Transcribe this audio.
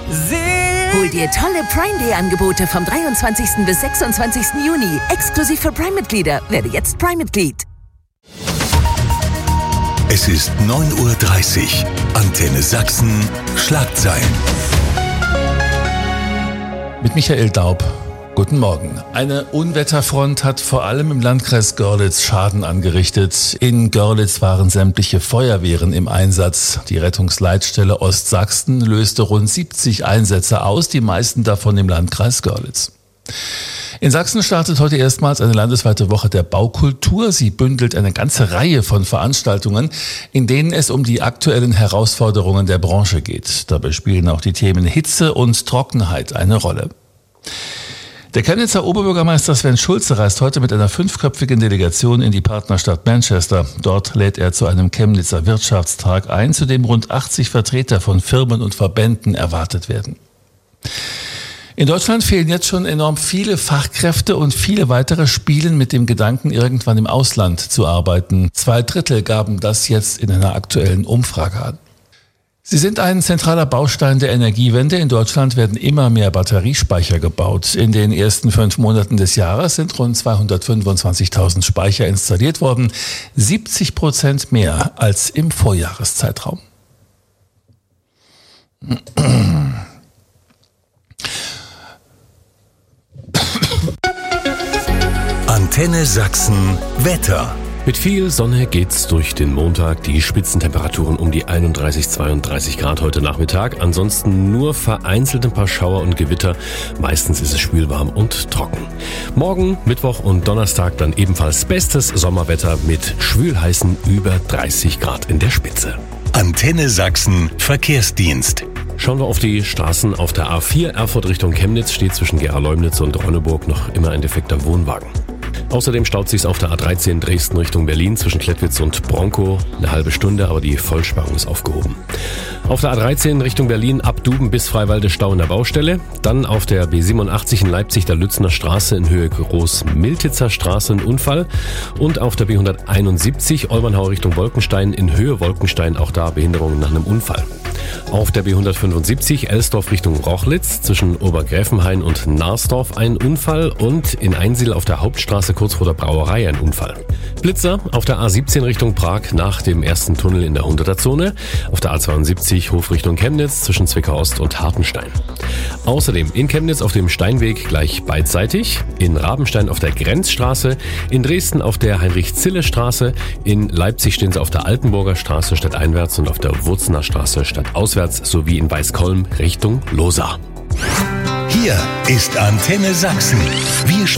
Hol dir tolle Prime Day Angebote vom 23. bis 26. Juni. Exklusiv für Prime-Mitglieder. Werde jetzt Prime-Mitglied. Es ist 9:30 Uhr. Antenne Sachsen. Schlagzeilen. Mit Michael Daub. Guten Morgen. Eine Unwetterfront hat vor allem im Landkreis Görlitz Schaden angerichtet. In Görlitz waren sämtliche Feuerwehren im Einsatz. Die Rettungsleitstelle Ostsachsen löste rund 70 Einsätze aus, die meisten davon im Landkreis Görlitz. In Sachsen startet heute erstmals eine landesweite Woche der Baukultur. Sie bündelt eine ganze Reihe von Veranstaltungen, in denen es um die aktuellen Herausforderungen der Branche geht. Dabei spielen auch die Themen Hitze und Trockenheit eine Rolle. Der Chemnitzer Oberbürgermeister Sven Schulze reist heute mit einer 5-köpfigen Delegation in die Partnerstadt Manchester. Dort lädt er zu einem Chemnitzer Wirtschaftstag ein, zu dem rund 80 Vertreter von Firmen und Verbänden erwartet werden. In Deutschland fehlen jetzt schon enorm viele Fachkräfte und viele weitere spielen mit dem Gedanken, irgendwann im Ausland zu arbeiten. 2/3 gaben das jetzt in einer aktuellen Umfrage an. Sie sind ein zentraler Baustein der Energiewende. In Deutschland werden immer mehr Batteriespeicher gebaut. In den ersten 5 Monaten des Jahres sind rund 225.000 Speicher installiert worden, 70% mehr als im Vorjahreszeitraum. Antenne Sachsen Wetter. Mit viel Sonne geht's durch den Montag. Die Spitzentemperaturen um die 31, 32 Grad heute Nachmittag. Ansonsten nur vereinzelt ein paar Schauer und Gewitter. Meistens ist es schwülwarm und trocken. Morgen, Mittwoch und Donnerstag dann ebenfalls bestes Sommerwetter mit schwülheißen über 30 Grad in der Spitze. Antenne Sachsen Verkehrsdienst. Schauen wir auf die Straßen. Auf der A4 Erfurt Richtung Chemnitz steht zwischen Gera-Leumnitz und Ronneburg noch immer ein defekter Wohnwagen. Außerdem staut sich's auf der A13 Dresden Richtung Berlin zwischen Klettwitz und Bronkow eine halbe Stunde, aber die Vollsperrung ist aufgehoben. Auf der A13 Richtung Berlin ab Duben bis Freiwalde Stau in der Baustelle. Dann auf der B87 in Leipzig der Lützener Straße in Höhe Groß-Miltitzer Straße ein Unfall. Und auf der B171 Olbernhau Richtung Wolkenstein in Höhe Wolkenstein auch da Behinderungen nach einem Unfall. Auf der B175 Elsdorf Richtung Rochlitz zwischen Obergräfenhain und Narsdorf ein Unfall und in Einsiedl auf der Hauptstraße kurz vor der Brauerei ein Unfall. Blitzer auf der A17 Richtung Prag nach dem ersten Tunnel in der 100er Zone. Auf der A72 Hof Richtung Chemnitz zwischen Zwickau Ost und Hartenstein. Außerdem in Chemnitz auf dem Steinweg gleich beidseitig, in Rabenstein auf der Grenzstraße, in Dresden auf der Heinrich-Zille-Straße, in Leipzig stehen sie auf der Altenburger Straße stadteinwärts und auf der Wurzener Straße stadtauswärts sowie in Weißkolm Richtung Losar. Hier ist Antenne Sachsen. Wir